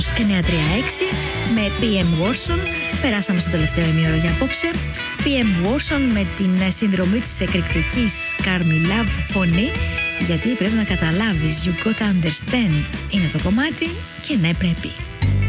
936 με PM Warson. Περάσαμε στο τελευταίο ημίωρο για απόψε. PM Warson με την συνδρομή της εκρηκτικής Carmi Love φωνή, γιατί πρέπει να καταλάβεις. You got to understand είναι το κομμάτι και ναι πρέπει.